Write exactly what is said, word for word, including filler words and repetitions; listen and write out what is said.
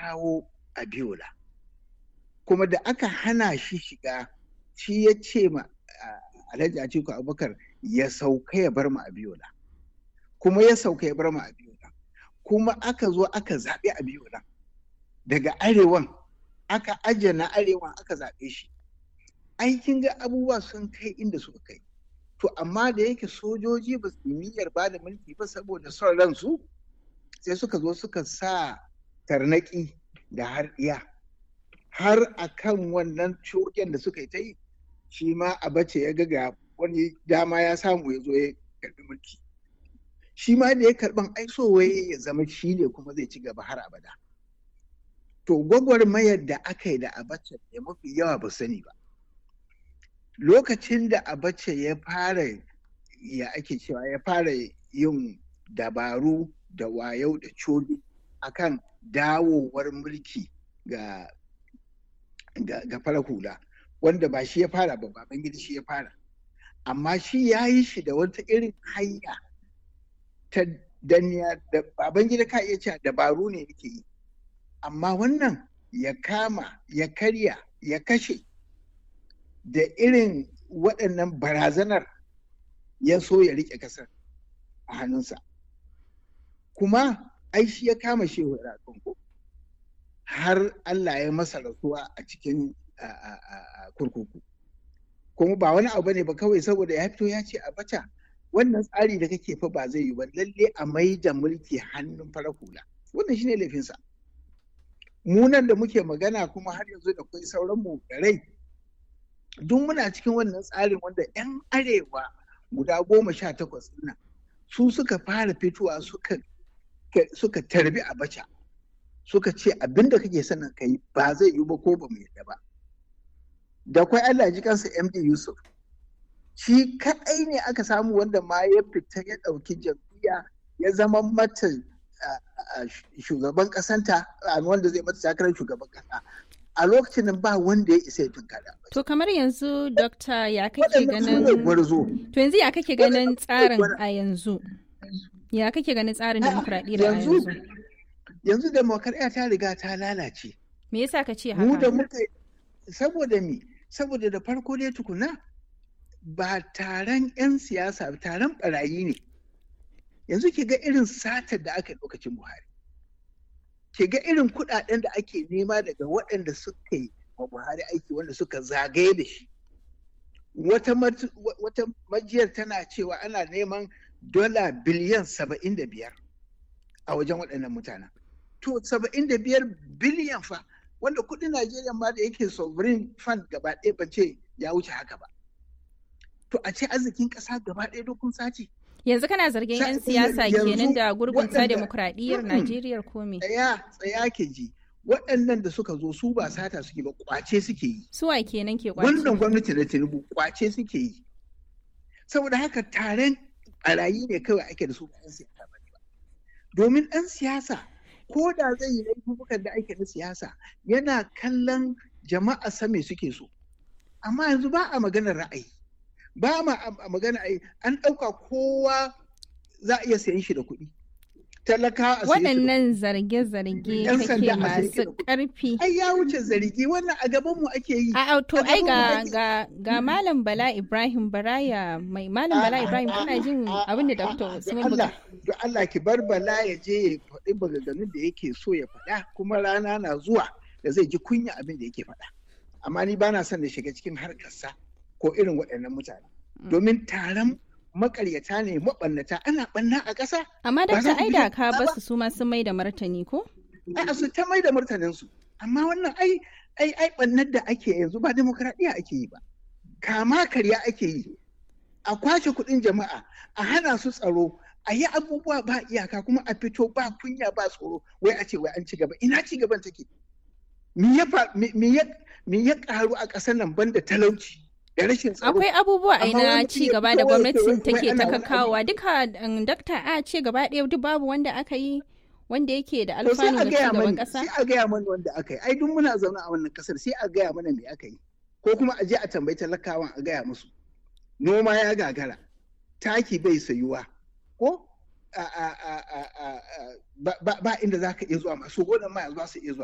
kawo Abiola. Kuma da aka hana shi shiga, shi ya ce ma Alhaji Atiku Abubakar ya sauka ya bar mu Abiola. Kuma ya sauka ya bar mu Abiola. Kuma aka zo aka zaɓi Abiola. Daga arewan aka ajiye na arewan aka zaɓe shi. Aikin ga abubuwa sun kai inda suka kai. To amma da yake sojoji ba su niyyar ba da mulki ba saboda son ransu, sai suka zo suka sa tarnaki da har iya. Har a kan wannan coken da suka yi ta yi, shi ma Abacha ya ga wani dama ya samu ya zo ya karɓi mulki. Shi ma da ya karɓan aisowaye ya zama shi ne kuma zai ci gaba har abada. To gwagwarmayar da aka yi da Abacha ya mafi yawa ba sani ba. Lokacin da Abacha ya fara ya ake cewa ya fara yin dabaru da wayau da coli akan dawowar mulki ga ga, ga farar hula, wanda ba shi ya fara ba, Babangida shi ya fara. Amma shi ya yi shi da wata irin hanya ta danniya da Babangida ka iya cewa dabaru ne yake yi. Amma wannan ya kama, ya karya, ya kashe da irin waɗannan barazanar ya so ya riƙe ƙasar a hannunsa. Kuma ai shi ya kama Shehu Rakonko har Allah ya masa rasuwa a cikin kurkuku. Kuma ba wani abu ne ba kawai saboda ya fito ya ce Abacha wannan tsari da kake fa ba zai yi ba, lalle a mai da mulki hannun farar hula. Wannan shine laifinsa. Mu nan da muke magana kuma har yanzu da kai sauran mu da rai, duk muna cikin wannan tsarin wanda 'yan arewa guda goma sha takwas nan su suka fara fitowa suka suka tarbi Abacha, suka ce abin da kake sanin kai ba zai yi ba ko ba mu yadda ba. Da kwai Allah ji kansa M D Yusuf, shi kaɗai ne aka samu wanda ma ya fita ya ɗauki jam'iyya ya zama mata shugaban ƙasanta, wanda zai mata takarar shugaban ƙasa. A lokacin ba wanda ya isa ya tunkara. To kamar yanzu Dokta ya kake ganin To yanzu ya kake ganin tsarin a yanzu? Ya kake ganin tsarin demokradiyya a yanzu? Yanzu demokradiyya ta riga ta lalace. Me yasa ka ce haka? Mu da muka saboda me? Saboda da farko dai tukuna ba taron 'yan siyasa, taron barayi ne. Yanzu ki ga irin satar da aka yi lokacin Buhari. Ki ga irin kuɗaɗen da ake nema daga waɗanda suka yi wa Buhari aiki, wanda suka zagaye da shi. Wata wata majiyar tana cewa ana neman dola biliyan saba'in da biyar a wajen waɗannan mutanen. To saba'in da biyar biliyan fa, wanda kuɗin Najeriya ma da yake sovereign fund gaba ɗaya ba ce ya wuce haka ba. To a ce arzikin ƙasa gaba ɗaya dokun sace. Yanzu kana zargin 'yan siyasa kenan da gurgunta demokradiyyar Najeriya ko me? Tsaya, tsaya ke ji. Waɗannan da suka zo su ba sata suke ba, kwace suke yi. Suwa kenan ke kwace? Wannan gwamnati na Tinubu kwace suke yi. Saboda haka taron barayi ne kawai ake da su ba 'yan siyasa ba ne ba. Domin ɗan siyasa ko da zai yi laifukan da ake na siyasa yana kallon jama'a sa me suke so. Amma yanzu ba a maganar ra'ayi. Ba ma a magana ai an ɗauka kowa za a iya sayan shi da kuɗi. Talaka a waɗannan zarge-zarge kake masu ƙarfi. Ai ya wuce zargi, wannan a gaban mu ake yi. A to ai ga ga ga Malam Bala Ibrahim Baraya, mai Malam Bala Ibrahim kana jin abin da Doctor Usman Buga. Da Allah ki bar Bala ya je ya faɗi maganganun da yake so ya faɗa, kuma rana na zuwa da zai ji kunya abin da yake faɗa. Amma ni bana son da shiga cikin harkarsa ko irin waɗannan mutane. Domin taron makaryata ne maɓannata, ana ɓanna a ƙasa. Amma da ta aida ka basu su ma sun mai da martani ko? Ai su ta mai da martaninsu. Amma wannan ai ai ai ɓannar da ake yanzu ba demokradiyya ake yi ba. Kama karya ake yi. A kwace kuɗin jama'a, a hana su tsaro, a yi abubuwa ba iyaka, kuma a fito ba kunya ba tsoro, wai a ce wai an ci gaba. Ina ci gaban take? Me ya me ya ƙaru a ƙasar nan banda talauci? Akwai abubuwa a na ci gaba da gwamnatin take ta kakawa duka dakta a ce gaba ɗaya duk babu wanda aka yi wanda yake da alfanu ga shugaban ƙasa. Sai a gaya mana wanda aka yi. Ai duk muna zaune a wannan ƙasar sai a gaya mana me aka yi. Ko kuma a je a tambayi talakawan a gaya musu. Noma ya gagara. Taki bai sayuwa. Ko ba inda za ka iya zuwa masu gonan ma yanzu za su iya zuwa.